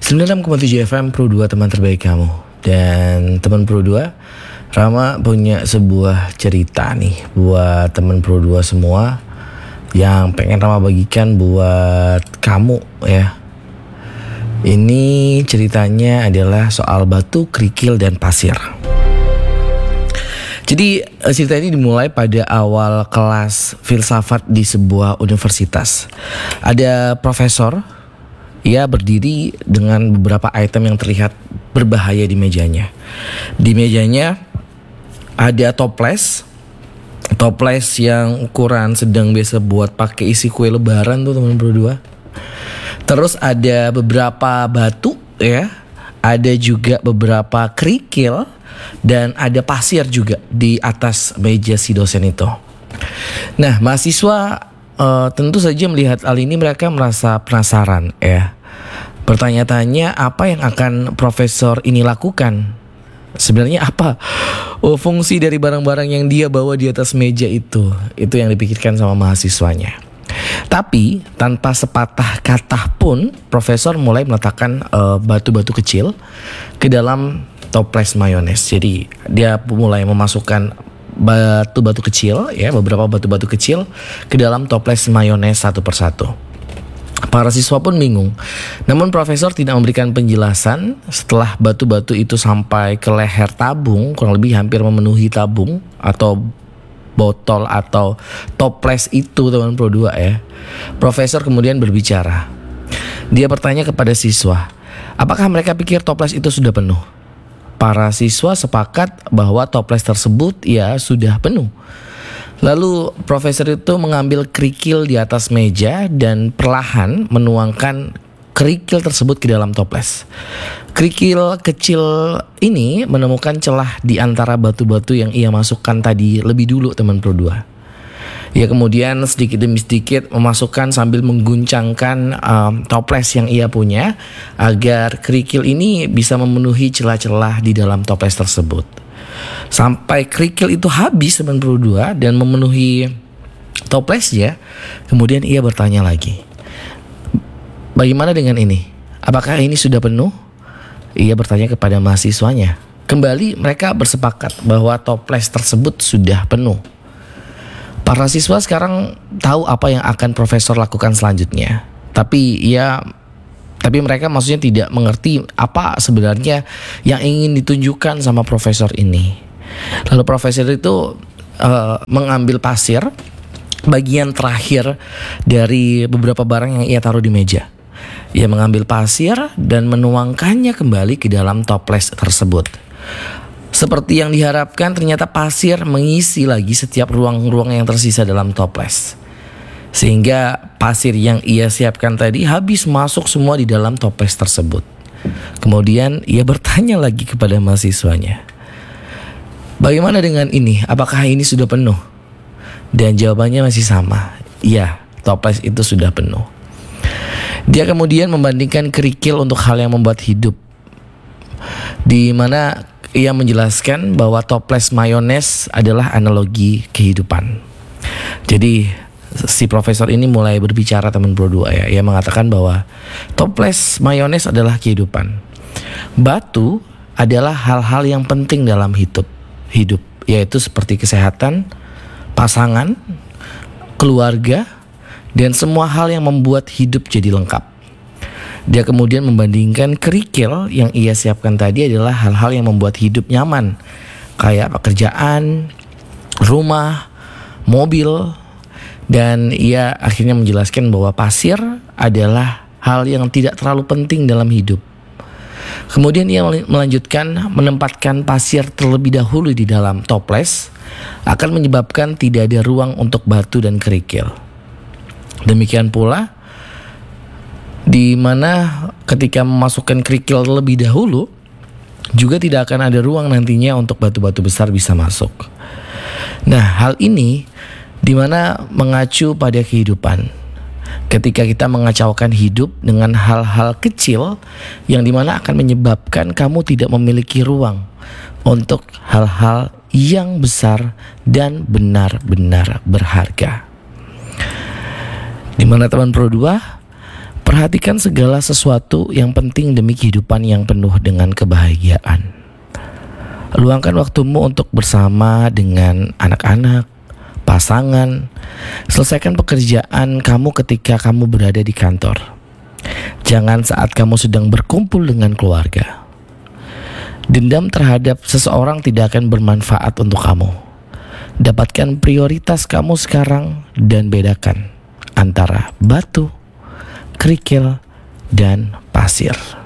96,7 FM Pro 2, teman terbaik kamu. Dan teman Pro 2, Rama punya sebuah cerita nih buat teman Pro 2 semua yang pengen Rama bagikan buat kamu ya. Ini ceritanya adalah soal batu, kerikil, dan pasir. Jadi cerita ini dimulai pada awal kelas filsafat di sebuah universitas. Ada profesor, ia berdiri dengan beberapa item yang terlihat berbahaya di mejanya. Di mejanya ada toples yang ukuran sedang, biasa buat pakai isi kue lebaran tuh teman berdua. Terus ada beberapa batu ya, ada juga beberapa kerikil, dan ada pasir juga di atas meja si dosen itu. Nah, mahasiswa tentu saja melihat hal ini mereka merasa penasaran ya. Bertanya-tanya apa yang akan profesor ini lakukan. Sebenarnya apa fungsi dari barang-barang yang dia bawa di atas meja itu. Itu yang dipikirkan sama mahasiswanya. Tapi tanpa sepatah kata pun profesor mulai meletakkan batu-batu kecil ke dalam toples mayones. Jadi dia mulai memasukkan batu-batu kecil ya, beberapa batu-batu kecil ke dalam toples mayones satu persatu. Para siswa pun bingung. Namun profesor tidak memberikan penjelasan. Setelah batu-batu itu sampai ke leher tabung, kurang lebih hampir memenuhi tabung atau botol atau toples itu teman Pro 2 ya. Profesor kemudian berbicara. Dia bertanya kepada siswa, apakah mereka pikir toples itu sudah penuh? Para siswa sepakat bahwa toples tersebut ya sudah penuh. Lalu profesor itu mengambil kerikil di atas meja dan perlahan menuangkan kerikil tersebut ke dalam toples. Kerikil kecil ini menemukan celah di antara batu-batu yang ia masukkan tadi lebih dulu teman Pro 2. Ia kemudian sedikit demi sedikit memasukkan sambil mengguncangkan toples yang ia punya agar kerikil ini bisa memenuhi celah-celah di dalam toples tersebut. Sampai kerikil itu habis teman Pro 2 dan memenuhi toplesnya, kemudian ia bertanya lagi, bagaimana dengan ini? Apakah ini sudah penuh? Ia bertanya kepada mahasiswanya. Kembali mereka bersepakat bahwa toples tersebut sudah penuh. Para siswa sekarang tahu apa yang akan profesor lakukan selanjutnya. Tapi mereka maksudnya tidak mengerti apa sebenarnya yang ingin ditunjukkan sama profesor ini. Lalu profesor itu mengambil pasir, bagian terakhir dari beberapa barang yang ia taruh di meja. Ia mengambil pasir dan menuangkannya kembali ke dalam toples tersebut. Seperti yang diharapkan, ternyata pasir mengisi lagi setiap ruang-ruang yang tersisa dalam toples. Sehingga pasir yang ia siapkan tadi habis masuk semua di dalam toples tersebut. Kemudian ia bertanya lagi kepada mahasiswanya, bagaimana dengan ini? Apakah ini sudah penuh? Dan jawabannya masih sama. Iya, toples itu sudah penuh. Dia kemudian membandingkan kerikil untuk hal yang membuat hidup, di mana ia menjelaskan bahwa toples mayones adalah analogi kehidupan. Jadi si profesor ini mulai berbicara teman Pro 2 ya. Ia mengatakan bahwa toples mayones adalah kehidupan. Batu adalah hal-hal yang penting dalam hidup, yaitu seperti kesehatan, pasangan, keluarga, dan semua hal yang membuat hidup jadi lengkap. Dia kemudian membandingkan kerikil yang ia siapkan tadi adalah hal-hal yang membuat hidup nyaman, kayak pekerjaan, rumah, mobil. Dan ia akhirnya menjelaskan bahwa pasir adalah hal yang tidak terlalu penting dalam hidup. Kemudian ia melanjutkan, menempatkan pasir terlebih dahulu di dalam toples akan menyebabkan tidak ada ruang untuk batu dan kerikil. Demikian pula di mana ketika memasukkan kerikil terlebih dahulu juga tidak akan ada ruang nantinya untuk batu-batu besar bisa masuk. Nah, hal ini di mana mengacu pada kehidupan. Ketika kita mengacaukan hidup dengan hal-hal kecil yang dimana akan menyebabkan kamu tidak memiliki ruang untuk hal-hal yang besar dan benar-benar berharga. Di mana teman Pro 2, Perhatikan segala sesuatu yang penting demi kehidupan yang penuh dengan kebahagiaan. Luangkan waktumu untuk bersama dengan anak-anak, pasangan. Selesaikan pekerjaan kamu ketika kamu berada di kantor. Jangan saat kamu sedang berkumpul dengan keluarga. Dendam terhadap seseorang tidak akan bermanfaat untuk kamu. Dapatkan prioritas kamu sekarang dan bedakan antara batu, kerikil, dan pasir.